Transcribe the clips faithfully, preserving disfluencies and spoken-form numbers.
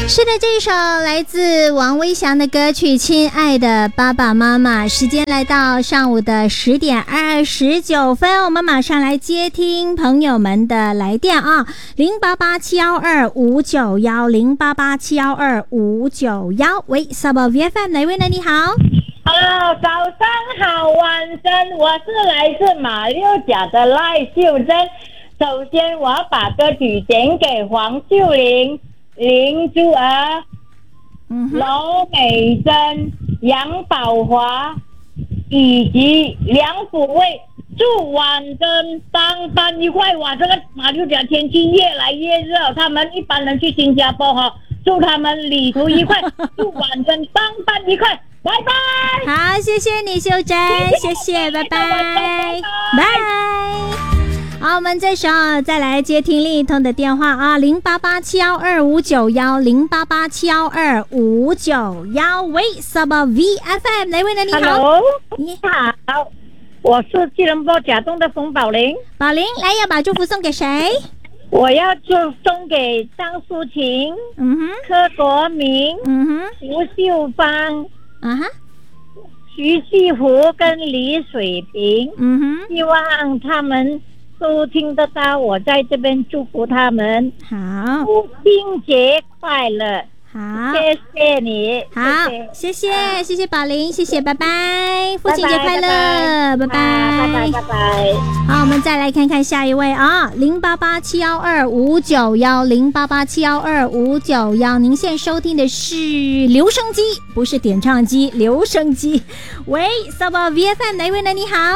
是的，这一首来自王威翔的歌曲《亲爱的爸爸妈妈》。时间来到上午的十点二十九分，我们马上来接听朋友们的来电啊，零八八七幺二五九幺零八八七幺二五九幺。喂 ，Sabo V F M 哪位呢？你好。 Hello， 早上好，晚安，我是来自马六甲的赖秀珍。首先，我要把歌曲点给黄秀玲、林珠儿、娄美珍、杨宝华以及梁福卫，祝晚珍上班愉快。哇，这个马六甲天气越来越热，他们一般人去新加坡哈，祝他们旅途愉快，祝晚珍上班愉快。拜拜。 好，谢谢你，秀珍，谢谢，拜拜，拜。好，我们这时候再来接听另一通的电话啊，零八八七幺二五九幺零八八七幺二五九幺。喂 ，Saba V F M 哪位呢？你好 ，Hello， 你好，我是吉隆坡甲洞的冯宝玲。 宝玲，来，要把祝福送给谁？ 我要祝送给张淑琴、 嗯哼、 柯国明、 嗯哼、 吴秀芳。 啊哈， 徐继福跟李水平， 嗯哼， 希望他们都听得到，我在这边祝福他们。 好， 父亲节快乐！ 好， 谢谢你， 好，谢谢，谢谢宝玲，谢谢，拜拜，父亲节快乐，拜拜， 拜拜，拜拜。 好，我们再来看看下一位啊，零八八七幺二五九幺零八八七幺二五九幺，您现在收听的是留声机，不是点唱机，留声机。喂 ，Saba V F M 哪一位呢？你好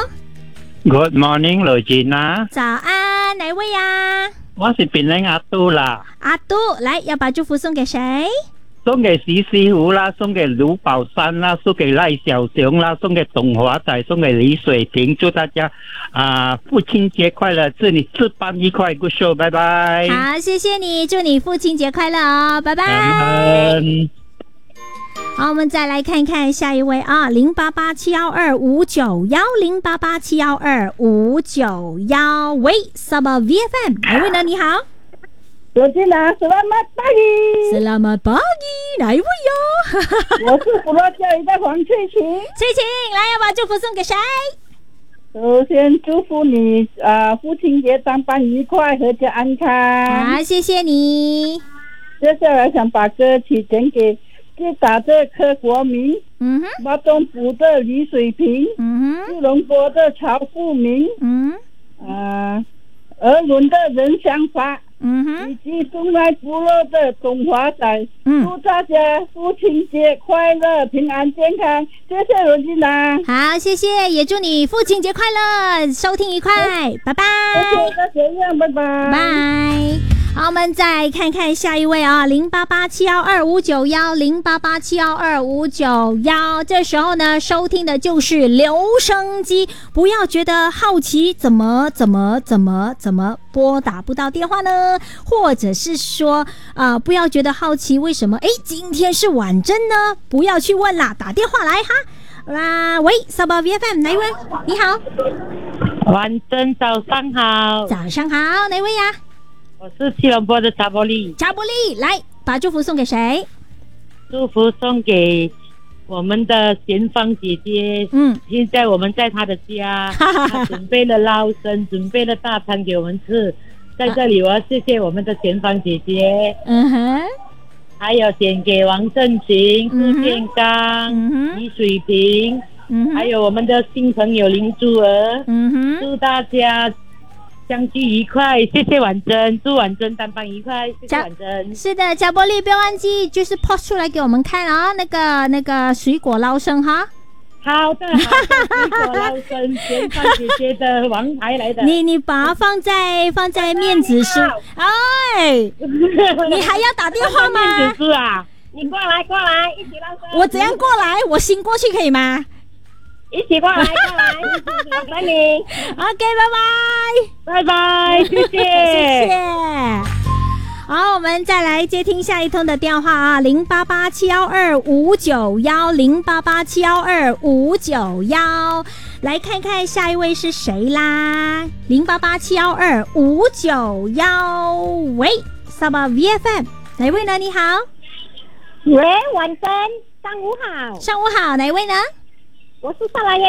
，Good morning， 罗吉娜。 早安，哪一位呀？ 我是槟榔阿杜啦。 阿杜，来，要把祝福送给谁？ 送给徐师傅啦，送给卢宝山啦，送给赖小熊啦，送给董华仔，送给李水平，祝大家啊、呃、父亲节快乐，祝你值班愉快 ，Good show， 拜拜。 好，谢谢你，祝你父亲节快乐哦，拜拜。 嗯好，我们再来看看下一位啊，零八八七幺二五九幺零八八七幺二五九幺。喂 ，Saba V F M 哪位呢？你好。 罗吉娜 ，Selamat pagi。Selamat pagi， 哪一位哟？ 我是布洛教育的黄翠琴。 翠琴，来，要把祝福送给谁？ 首先祝福你啊、呃，父亲节上班愉快，阖家安康。 好，谢谢你。 接下来想把歌曲点给吉打的柯国明， 嗯哼， 巴东府的李水平， 嗯哼， 吉隆坡的曹富明， 嗯， 啊、呃，俄伦的任祥发。 嗯哼， 以及东来部落的董华仔， 嗯， 祝大家父亲节快乐、平安健康。谢谢罗吉娜。 好，谢谢，也祝你父亲节快乐，收听愉快，拜拜。 谢谢大家，拜拜。 拜。好，我们再看看下一位啊，零八八七幺二五九幺零八八七幺二五九幺。这时候呢，收听的就是留声机，不要觉得好奇，怎么怎么怎么怎么拨打不到电话呢？或者是说啊、呃，不要觉得好奇，为什么哎今天是晚针呢？不要去问啦，打电话来哈。啦，喂 ，Saba V F M 哪一位？你好， 晚珍早上好。 早上好，哪位呀？ 我是吉隆坡的查波利。 查波利，来把祝福送给谁？ 祝福送给我们的贤芳姐姐。嗯，现在我们在她的家，她准备了捞生，准备了大餐给我们吃。在这里，我要谢谢我们的贤芳姐姐。嗯哼。还有点给王正群、顾建刚、李水平，还有我们的新朋友林珠儿。嗯哼。祝大家相聚愉快，谢谢婉珍，祝婉珍单班愉快，谢谢婉珍。 是的，贾波利，不要忘记，就是 post 出来给我们看啊、哦，那个那个水果捞生哈。 好的，好的，水果捞生，贤芳姐姐的王牌来的。 你你把它放在放在面子书，哎，你还要打电话吗？ 面子书啊，你过来过来，一起捞生。 我怎样过来？我行过去可以吗？ 一起过来，过来，一起来你。 OK， 拜拜，拜拜，谢谢， 谢谢。好，我们再来接听下一通的电话啊，零八八七幺二五九幺零八八七幺二五九幺，来看看下一位是谁啦？零八八七幺二五九幺，喂 ，Saba V F M， 哪位呢？你好。 喂，晚生，上午好， 上午好，哪一位呢？ 我是萨拉耶